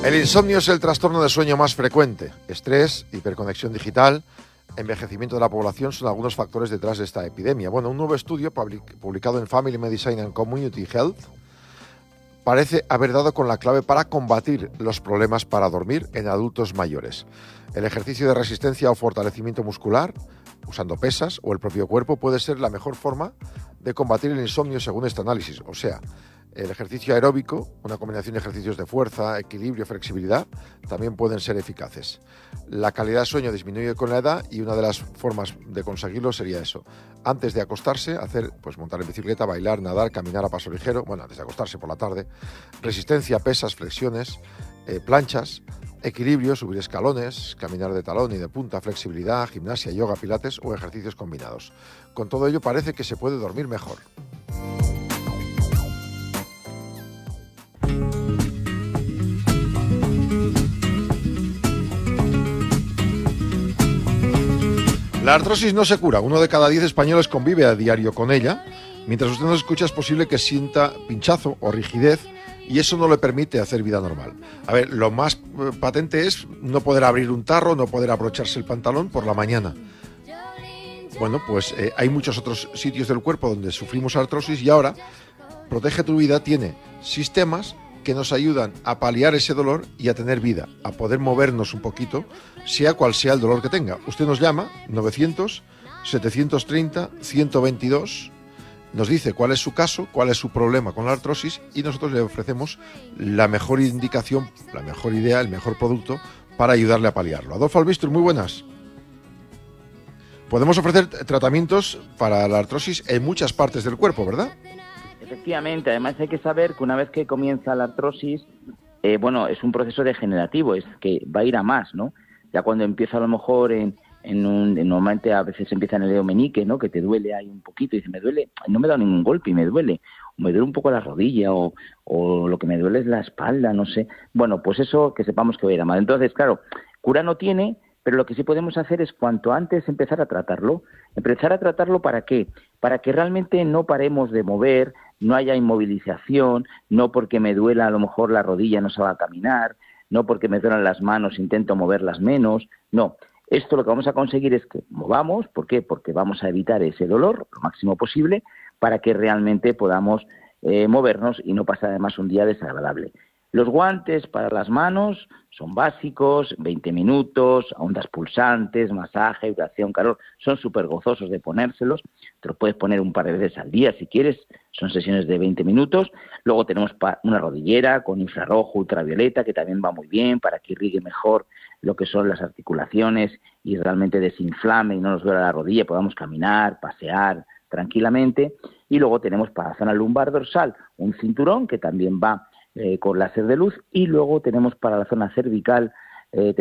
El insomnio es el trastorno de sueño más frecuente. Estrés, hiperconexión digital, envejecimiento de la población son algunos factores detrás de esta epidemia. Bueno, un nuevo estudio publicado en Family Medicine and Community Health parece haber dado con la clave para combatir los problemas para dormir en adultos mayores. El ejercicio de resistencia o fortalecimiento muscular, usando pesas o el propio cuerpo, puede ser la mejor forma de combatir el insomnio según este análisis. O sea, el ejercicio aeróbico, una combinación de ejercicios de fuerza, equilibrio, flexibilidad, también pueden ser eficaces. La calidad de sueño disminuye con la edad y una de las formas de conseguirlo sería eso. Antes de acostarse, montar en bicicleta, bailar, nadar, caminar a paso ligero, antes de acostarse por la tarde, resistencia, pesas, flexiones, planchas, equilibrio, subir escalones, caminar de talón y de punta, flexibilidad, gimnasia, yoga, pilates o ejercicios combinados. Con todo ello parece que se puede dormir mejor. La artrosis no se cura. 1 de cada 10 españoles convive a diario con ella. Mientras usted nos escucha, es posible que sienta pinchazo o rigidez y eso no le permite hacer vida normal. A ver, lo más patente es no poder abrir un tarro, no poder abrocharse el pantalón por la mañana. Bueno, hay muchos otros sitios del cuerpo donde sufrimos artrosis y ahora Protege tu Vida tiene sistemas que nos ayudan a paliar ese dolor y a tener vida, a poder movernos un poquito, sea cual sea el dolor que tenga. Usted nos llama, 900-730-122, nos dice cuál es su caso, cuál es su problema con la artrosis y nosotros le ofrecemos la mejor indicación, la mejor idea, el mejor producto para ayudarle a paliarlo. Adolfo Albistur, muy buenas. Podemos ofrecer tratamientos para la artrosis en muchas partes del cuerpo, ¿verdad? Efectivamente, además hay que saber que una vez que comienza la artrosis, es un proceso degenerativo, es que va a ir a más, ¿no? Ya cuando empieza a lo mejor normalmente a veces empieza en el dedo meñique, ¿no? Que te duele ahí un poquito y dice, me duele, no me da ningún golpe y me duele un poco la rodilla o lo que me duele es la espalda, no sé. Bueno, pues eso que sepamos que va a ir a más. Entonces, claro, cura no tiene, pero lo que sí podemos hacer es cuanto antes empezar a tratarlo. ¿Empezar a tratarlo para qué? Para que realmente no paremos de mover, no haya inmovilización, no porque me duela a lo mejor la rodilla no se va a caminar, no porque me duelan las manos intento moverlas menos, no. Esto lo que vamos a conseguir es que movamos, ¿por qué? Porque vamos a evitar ese dolor lo máximo posible para que realmente podamos movernos y no pasar además un día desagradable. Los guantes para las manos son básicos, 20 minutos, ondas pulsantes, masaje, vibración, calor, son súper gozosos de ponérselos, te los puedes poner un par de veces al día si quieres, son sesiones de 20 minutos. Luego tenemos una rodillera con infrarrojo, ultravioleta, que también va muy bien para que irrigue mejor lo que son las articulaciones y realmente desinflame y no nos duela la rodilla, podamos caminar, pasear tranquilamente. Y luego tenemos para la zona lumbar dorsal un cinturón que también va con láser de luz y luego tenemos para la zona cervical